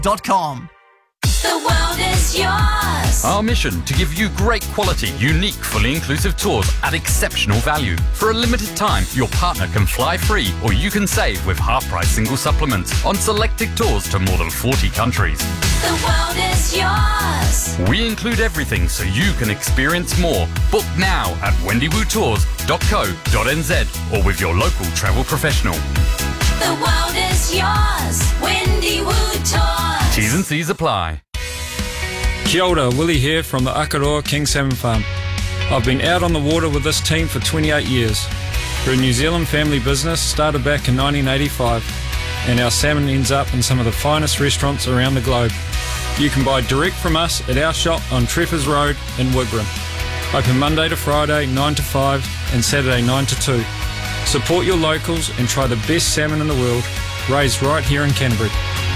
www.wendywoodtours.com. The world is yours. Our mission to give you great quality, unique, fully inclusive tours at exceptional value. For a limited time, your partner can fly free or you can save with half-price single supplements on selected tours to more than 40 countries. The world is yours. We include everything so you can experience more. Book now at wendywoodtours.co.nz or with your local travel professional. The world is yours. Wendy Wood Tours. T's and C's apply. Kia ora, Willie here from the Akaroa King Salmon Farm. I've been out on the water with this team for 28 years. We're a New Zealand family business started back in 1985 and our salmon ends up in some of the finest restaurants around the globe. You can buy direct from us at our shop on Treffers Road in Wigram. Open Monday to Friday 9 to 5 and Saturday 9 to 2. Support your locals and try the best salmon in the world, raised right here in Canterbury.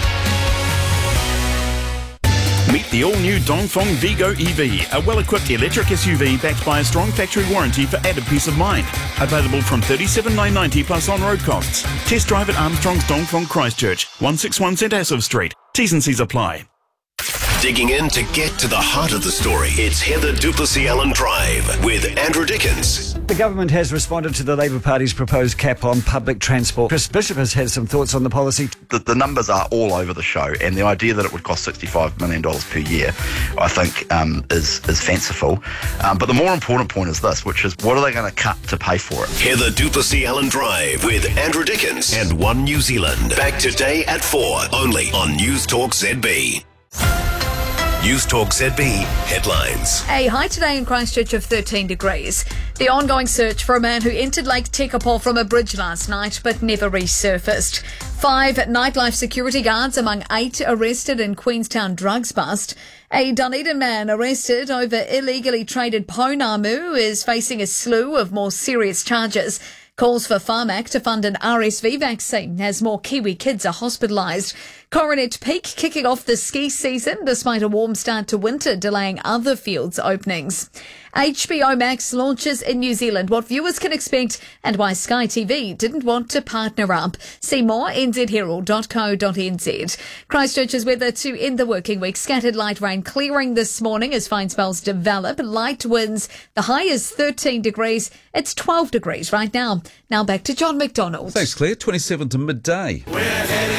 Meet the all-new Dongfeng Vigo EV, a well-equipped electric SUV backed by a strong factory warranty for added peace of mind. Available from $37,990 plus on-road costs. Test drive at Armstrong's Dongfeng Christchurch, 161 St Asaph Street. T's and C's apply. Digging in to get to the heart of the story. It's Heather Duplessis-Allen Drive with Andrew Dickens. The government has responded to the Labour Party's proposed cap on public transport. Chris Bishop has had some thoughts on the policy. The numbers are all over the show, and the idea that it would cost $65 million per year, I think, is fanciful. But the more important point is this, which is what are they going to cut to pay for it? Heather Duplessis-Allen Drive with Andrew Dickens and One New Zealand. Back today at 4, only on News Talk ZB. News Talk ZB headlines. A high today in Christchurch of 13 degrees. The ongoing search for a man who entered Lake Tekapo from a bridge last night but never resurfaced. 5 nightlife security guards among 8 arrested in Queenstown drugs bust. A Dunedin man arrested over illegally traded pounamu is facing a slew of more serious charges. Calls for Pharmac to fund an RSV vaccine as more Kiwi kids are hospitalised. Coronet Peak kicking off the ski season despite a warm start to winter delaying other fields openings. HBO Max launches in New Zealand, what viewers can expect and why Sky TV didn't want to partner up. See more nzherald.co.nz. Christchurch's weather to end the working week. Scattered light rain clearing this morning as fine spells develop. Light winds. The high is 13 degrees. It's 12 degrees right now. Now back to John McDonald. Thanks, Claire. 27 to midday.